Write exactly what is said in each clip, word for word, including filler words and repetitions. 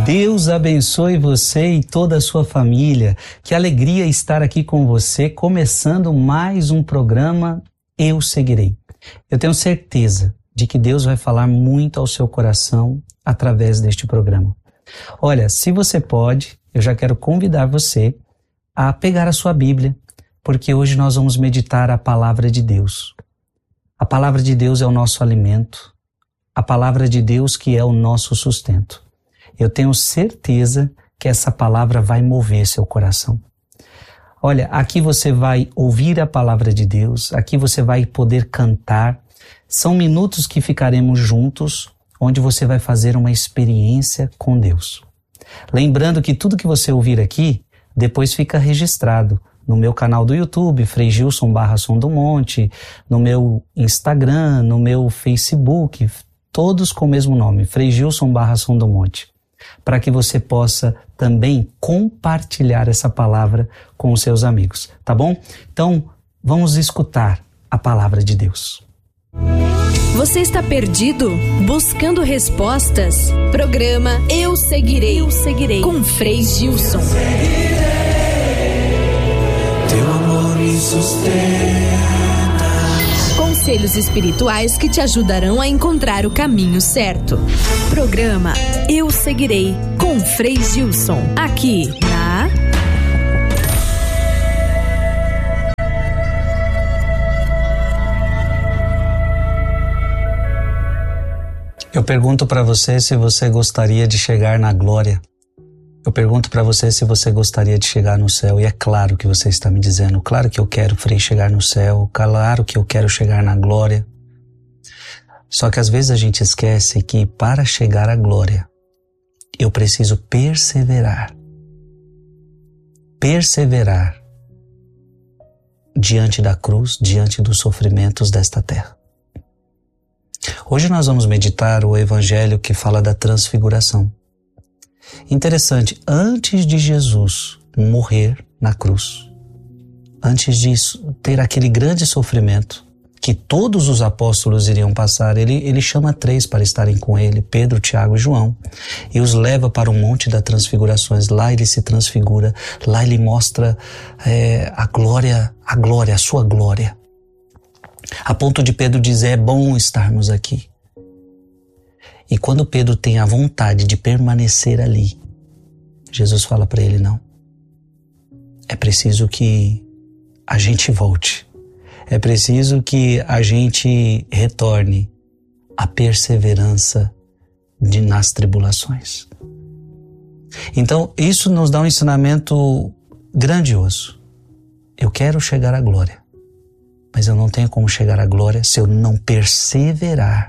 Deus abençoe você e toda a sua família. Que alegria estar aqui com você, começando mais um programa Eu Seguirei. Eu tenho certeza de que Deus vai falar muito ao seu coração através deste programa. Olha, se você pode, eu já quero convidar você a pegar a sua Bíblia, porque hoje nós vamos meditar a palavra de Deus. A palavra de Deus é o nosso alimento, a palavra de Deus que é o nosso sustento. Eu tenho certeza que essa palavra vai mover seu coração. Olha, aqui você vai ouvir a palavra de Deus, aqui você vai poder cantar. São minutos que ficaremos juntos, onde você vai fazer uma experiência com Deus. Lembrando que tudo que você ouvir aqui, depois fica registrado no meu canal do YouTube, Frei Gilson barra Som do Monte, no meu Instagram, no meu Facebook, todos com o mesmo nome, Frei Gilson barra Som do Monte, para que você possa também compartilhar essa palavra com os seus amigos, tá bom? Então, vamos escutar a palavra de Deus. Você está perdido? Buscando respostas? Programa Eu Seguirei, Eu Seguirei, com Frei Gilson. Teu amor me sustenta. Conselhos espirituais que te ajudarão a encontrar o caminho certo. Programa Eu Seguirei, com Frei Gilson, aqui na... Eu pergunto para você se você gostaria de chegar na glória. Eu pergunto para você se você gostaria de chegar no céu. E é claro que você está me dizendo, claro que eu quero, Frei, chegar no céu. Claro que eu quero chegar na glória. Só que às vezes a gente esquece que para chegar à glória, eu preciso perseverar. Perseverar diante da cruz, diante dos sofrimentos desta terra. Hoje nós vamos meditar o evangelho que fala da transfiguração. Interessante, antes de Jesus morrer na cruz, antes disso ter aquele grande sofrimento que todos os apóstolos iriam passar, ele, ele chama três para estarem com ele, Pedro, Tiago e João, e os leva para o Monte das Transfigurações. Lá ele se transfigura, lá ele mostra é, a glória, a glória, a sua glória. A ponto de Pedro dizer, é bom estarmos aqui. E quando Pedro tem a vontade de permanecer ali, Jesus fala para ele, não. É preciso que a gente volte. É preciso que a gente retorne à perseverança de, nas tribulações. Então, isso nos dá um ensinamento grandioso. Eu quero chegar à glória. Mas eu não tenho como chegar à glória se eu não perseverar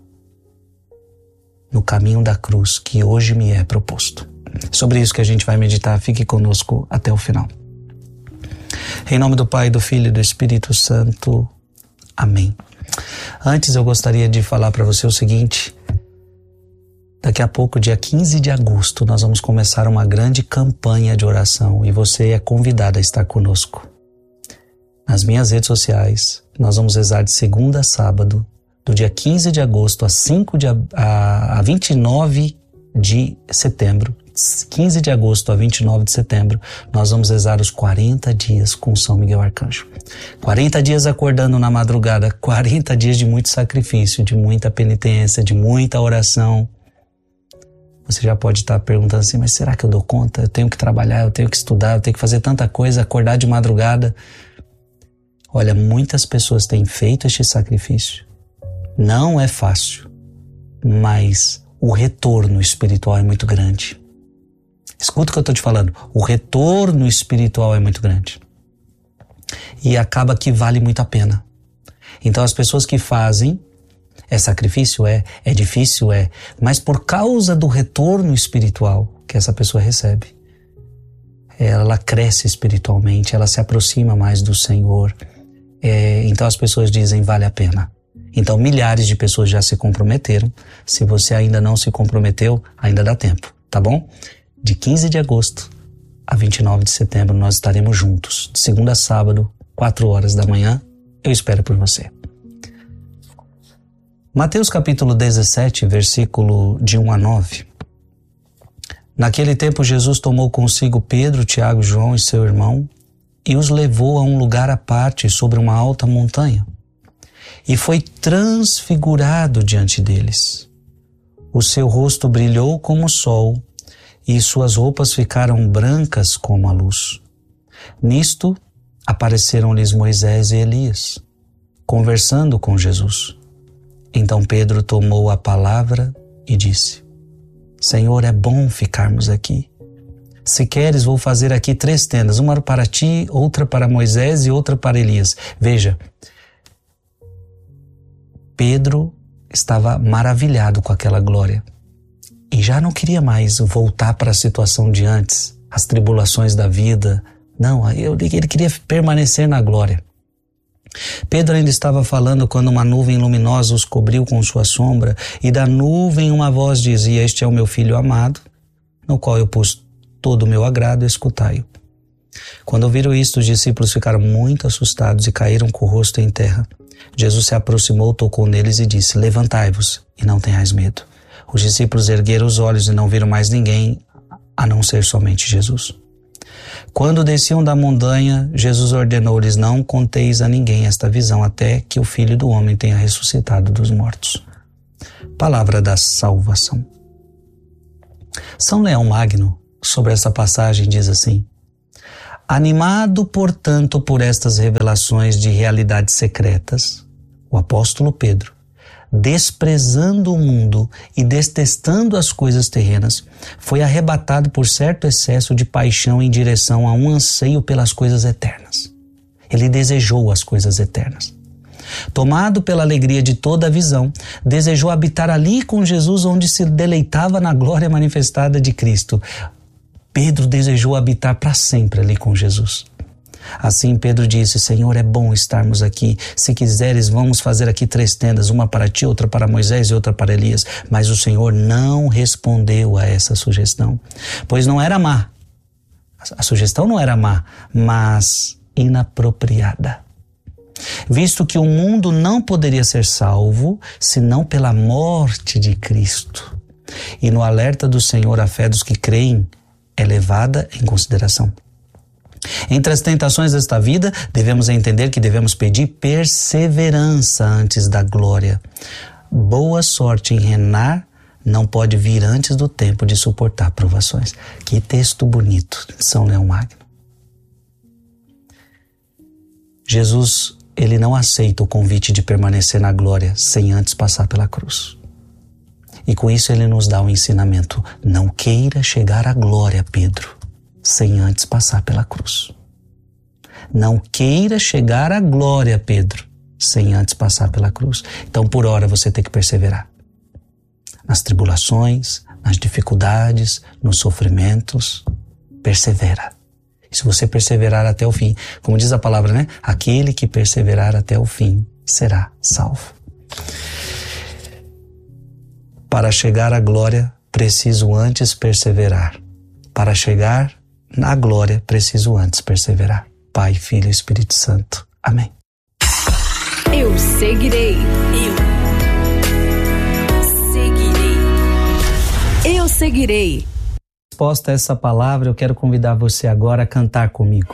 no caminho da cruz que hoje me é proposto. Sobre isso que a gente vai meditar, fique conosco até o final. Em nome do Pai, do Filho e do Espírito Santo. Amém. Antes eu gostaria de falar para você o seguinte. Daqui a pouco, dia quinze de agosto, nós vamos começar uma grande campanha de oração e você é convidado a estar conosco. Nas minhas redes sociais, nós vamos rezar de segunda a sábado, do dia quinze de agosto a, cinco de, a, a vinte e nove de setembro. quinze de agosto a vinte e nove de setembro, nós vamos rezar os quarenta dias com São Miguel Arcanjo. quarenta dias acordando na madrugada, quarenta dias de muito sacrifício, de muita penitência, de muita oração. Você já pode estar perguntando assim, mas será que eu dou conta? Eu tenho que trabalhar, eu tenho que estudar, eu tenho que fazer tanta coisa, acordar de madrugada. Olha, muitas pessoas têm feito este sacrifício. Não é fácil, mas o retorno espiritual é muito grande. Escuta o que eu estou te falando. O retorno espiritual é muito grande. E acaba que vale muito a pena. Então as pessoas que fazem, é sacrifício? É, é difícil? É. Mas por causa do retorno espiritual que essa pessoa recebe, ela cresce espiritualmente, ela se aproxima mais do Senhor. É, então as pessoas dizem, vale a pena. Então milhares de pessoas já se comprometeram. Se você ainda não se comprometeu, ainda dá tempo, tá bom? De quinze de agosto a vinte e nove de setembro nós estaremos juntos. De segunda a sábado, quatro horas da manhã. Eu espero por você. Mateus capítulo dezessete, versículo de um a nove. Naquele tempo, Jesus tomou consigo Pedro, Tiago, João e seu irmão e os levou a um lugar à parte sobre uma alta montanha. E foi transfigurado diante deles. O seu rosto brilhou como o sol e suas roupas ficaram brancas como a luz. Nisto, apareceram-lhes Moisés e Elias, conversando com Jesus. Então Pedro tomou a palavra e disse: Senhor, é bom ficarmos aqui. Se queres, vou fazer aqui três tendas, uma para ti, outra para Moisés e outra para Elias. Veja, Pedro estava maravilhado com aquela glória e já não queria mais voltar para a situação de antes, as tribulações da vida. Não, ele queria permanecer na glória. Pedro ainda estava falando quando uma nuvem luminosa os cobriu com sua sombra, e da nuvem uma voz dizia: Este é o meu filho amado, no qual eu pus todo o meu agrado, escutai-o. Quando ouviram isto, os discípulos ficaram muito assustados e caíram com o rosto em terra. Jesus se aproximou, tocou neles e disse: Levantai-vos e não tenhais medo. Os discípulos ergueram os olhos e não viram mais ninguém, a não ser somente Jesus. Quando desciam da montanha, Jesus ordenou-lhes: Não conteis a ninguém esta visão, até que o Filho do Homem tenha ressuscitado dos mortos. Palavra da salvação. São Leão Magno, sobre essa passagem, diz assim: Animado, portanto, por estas revelações de realidades secretas, o apóstolo Pedro, desprezando o mundo e detestando as coisas terrenas, foi arrebatado por certo excesso de paixão em direção a um anseio pelas coisas eternas. Ele desejou as coisas eternas. Tomado pela alegria de toda a visão, desejou habitar ali com Jesus, onde se deleitava na glória manifestada de Cristo. Pedro desejou habitar para sempre ali com Jesus. Assim Pedro disse: Senhor, é bom estarmos aqui. Se quiseres, vamos fazer aqui três tendas, uma para ti, outra para Moisés e outra para Elias. Mas o Senhor não respondeu a essa sugestão, pois não era má. A sugestão não era má, mas inapropriada. Visto que o mundo não poderia ser salvo senão pela morte de Cristo. E no alerta do Senhor, a fé dos que creem é levada em consideração. Entre as tentações desta vida, devemos entender que devemos pedir perseverança antes da glória. Boa sorte em reinar não pode vir antes do tempo de suportar provações. Que texto bonito, São Leão Magno. Jesus, ele não aceita o convite de permanecer na glória sem antes passar pela cruz. E com isso ele nos dá um ensinamento: não queira chegar à glória, Pedro, sem antes passar pela cruz. Não queira chegar à glória, Pedro, sem antes passar pela cruz. Então, por hora, você tem que perseverar. Nas tribulações, nas dificuldades, nos sofrimentos, persevera. E se você perseverar até o fim, como diz a palavra, né? Aquele que perseverar até o fim será salvo. Para chegar à glória, preciso antes perseverar. Para chegar na glória, preciso antes perseverar. Pai, Filho e Espírito Santo. Amém. Eu seguirei. Eu seguirei. Eu seguirei. Resposta a essa palavra, eu quero convidar você agora a cantar comigo.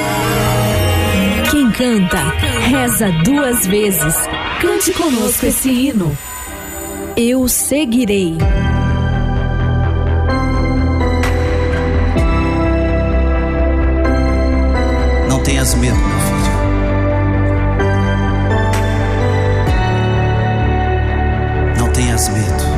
Quem canta, reza duas vezes. Cante conosco esse hino. Eu seguirei. Não tenhas medo, meu filho. Não tenhas medo.